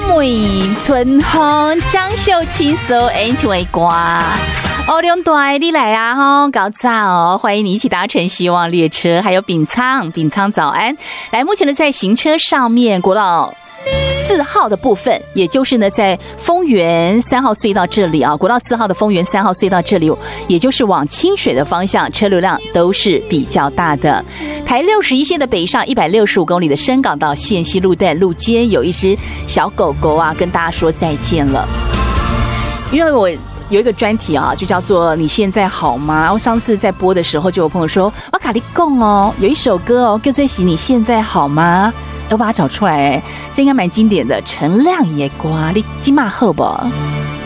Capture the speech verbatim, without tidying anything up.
妹、春风、张秀清所演唱的歌。哦，两队你来啊吼，搞早哦！欢迎你一起搭乘希望列车，还有丙仓，丙仓早安。来，目前呢在行车上面，国道四号的部分，也就是呢在丰原三号隧道这里啊，国道四号的丰原三号隧道这里，也就是往清水的方向，车流量都是比较大的。台六十一线的北上一百六十五公里的深港道线西路段路肩，有一只小狗狗啊，跟大家说再见了，因为我。有一个专题啊，就叫做你现在好吗？我上次在播的时候，就有朋友说，我卡利贡哦，有一首歌哦，叫做《你现在好吗》，我把它找出来，这应该蛮经典的。陈亮也瓜，你今嘛好不？